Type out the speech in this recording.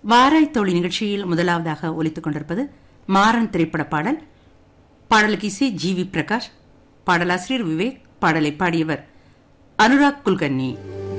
வாராய் தோழி நிகழ்ச்சியில் முதலாவதாக ஒலித்துக் கொண்டிருப்பது மாறன் திரைப்பட பாடல். பாடலுக்கு இசை ஜி.வி. பிரகாஷ், பாடலாசிரியர் விவேக், பாடலை பாடியவர் அனுராக் குல்கர்னி.